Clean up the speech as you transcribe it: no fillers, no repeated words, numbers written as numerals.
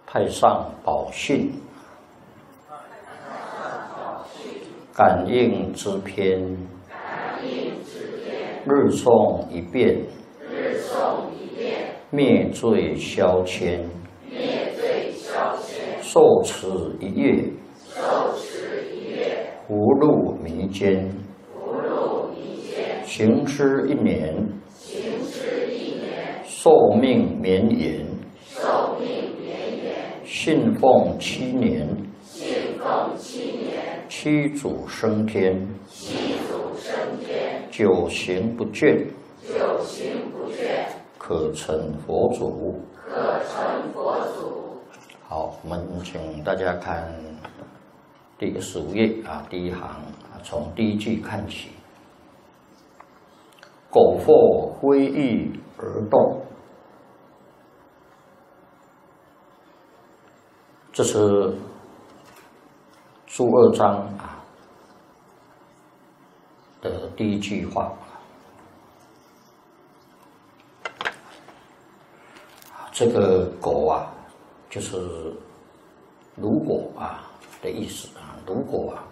太上宝训，感应之篇，日诵一遍，灭罪消愆，受持一月，福禄弥坚，行施一年，寿命绵延，信奉7年，七祖升天，九行不倦，可成佛祖。好，我们请大家看第15页啊，第一行从第一句看起。苟复挥翼而动，这是诸二章啊的第一句话。这个苟啊，就是如果啊的意思啊，如果啊